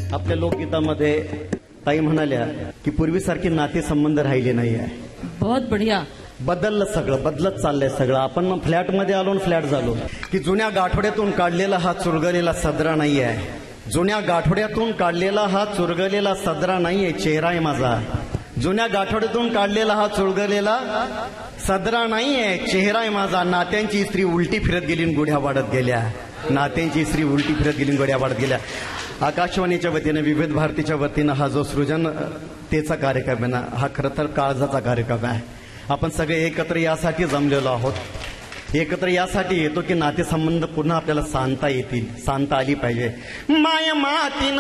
आपल्या लोकगीतामध्ये ताई म्हणाल्या की पूर्वीसारखी नातेसंबंध राहिले नाही आहे. बहुत बढ़िया. बदललं सगळं, बदलत चाललंय सगळं. आपण मग फ्लॅटमध्ये आलो आणि फ्लॅट झालो की जुन्या गाठोड्यातून काढलेला हा चुरगलेला सदरा नाही आहे. जुन्या गाठोड्यातून काढलेला हा चुरगलेला सदरा नाहीये, चेहरा आहे माझा. जुन्या गाठोड्यातून काढलेला हा चुरगलेला सदरा नाहीये, चेहरा आहे माझा. नात्यांची स्त्री उलटी फिरत गेली आणि गुढ्या वाढत गेल्या. नात्यांची स्त्री उलटी फिरत गेली आणि गुढ्या वाढत गेल्या. आकाशवाणीच्या वतीने, विविध भारतीच्या वतीनं हा जो सृजनतेचा कार्यक्रम आहे ना, हा खरं तर काळजाचा कार्यक्रम आहे. आपण सगळे एकत्र यासाठी जमलेलो आहोत. एकत्र यासाठी येतो की नातेसंबंध पुन्हा आपल्याला सांगता येतील, सांगता आली पाहिजे. माय मातीनं